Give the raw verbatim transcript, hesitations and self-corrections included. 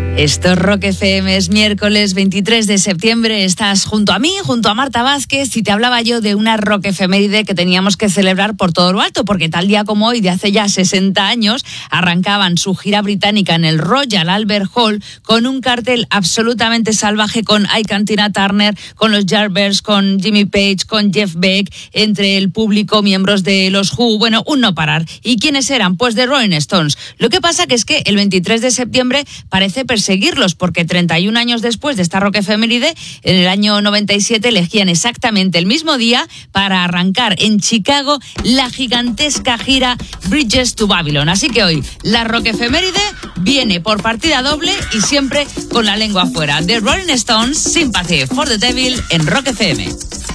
Esto es Rock F M, es miércoles veintitrés de septiembre, estás junto a mí, junto a Marta Vázquez, y te hablaba yo de una rock efeméride que teníamos que celebrar por todo lo alto, porque tal día como hoy, de hace ya sesenta años, arrancaban su gira británica en el Royal Albert Hall con un cartel absolutamente salvaje con Ike y Tina Turner, con los Yardbirds, con Jimmy Page, con Jeff Beck, entre el público, miembros de los Who, bueno, un no parar. ¿Y quiénes eran? Pues de Rolling Stones. Lo que pasa que es que el veintitrés de septiembre parece perseguirlos, porque treinta y un años después de esta rock efeméride, en el año noventa y siete, elegían exactamente el mismo día para arrancar en Chicago la gigantesca gira Bridges to Babylon. Así que hoy la rock efeméride viene por partida doble y siempre con la lengua afuera. The Rolling Stones, Sympathy for the Devil en Rock F M.